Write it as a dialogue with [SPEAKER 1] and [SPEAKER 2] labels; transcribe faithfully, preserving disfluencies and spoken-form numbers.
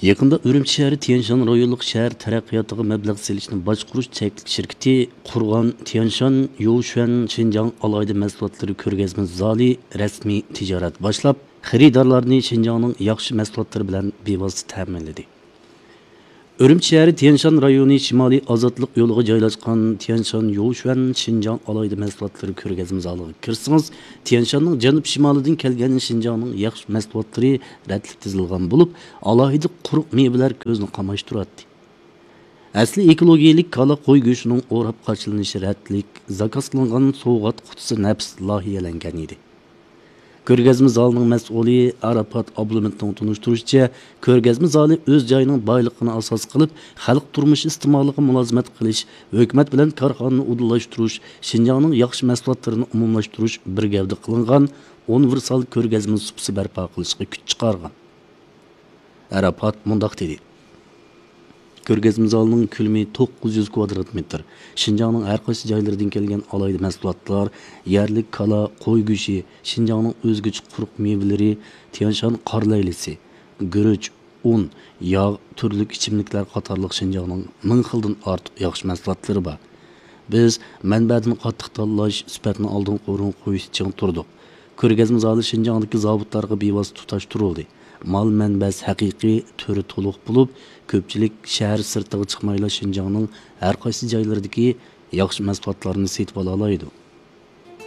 [SPEAKER 1] Yaqında Ürümçi şəhəri Tiyanshan rayonluq şəhər tərəqqiyatıga məbləğ selishni boshqarish çəklik şirkəti qurğan Tiyanshan Yoşuan Şinjan alayda məhsulotları ko'rgazma zali rasmiy tijorat boshlab, xaridorlarni Şinjanning yaxshi mahsulotlari bilan bevosita ta'minladi. Ürümçi şəhəri Tiyanshan rayoni shimoliy ozodlik yo'liga joylashgan Tiyanshan Yoşuan Şinjan alayda mahsulotları ko'rgazma zaliga kirsangiz, Tiyanshanning janub shimolidan kelgan Şinjanning yaxshi mahsulotlari ratlik tizilgan bo'lib, alohida quruq mevalar ko'zni qamashtiradi. Asli ekologiyalik kala qo'y go'shtining o'rab qochilinishi ratlik, zakaz qilingan sovg'at qutisi nafs loyihalangan edi. Ko'rgazma zalining mas'uli Arafat Ablumitning tunishtirishicha, ko'rgazma zali o'z joyining boyligini asos qilib, xalq turmushi iste'moliga mulozimat qilish, hukumat bilan korxonani udillashtirish, Şinjanning yaxshi mahsulotlarini umumlashtirish bir gavda qilingan universal ko'rgazma supsi barpo qilishga kuch chiqargan. Arafat mundaq dedi: Ko'rgazma zalining ko'lami to'qqiz yuz kvadrat metr. Şinjanning har qaysi joylaridan kelgan alayda mahsulotlar, yerlik kala, qo'y go'shti, Şinjanning o'zgacha quruq mevalari, Tiyanshan qorlaylisi, guruch, un, yog', turli ichimliklar qatorliq Şinjanning ming xildan ortiq yaxshi mahsulotlari bor. Biz manbadan qattiq tanlash, sifatni oldin o'rin qo'yish uchun turdik. Ko'rgazma zali Şinjandagi zabitlarga bevosita tutashtirildi. Mal manbasi haqiqiy turi to'liq bo'lib, ko'pchilik shahar sirtiga chiqmayla Şinjanning har qaysi joylaridagi yaxshi mahsulotlarni setib ola oladi.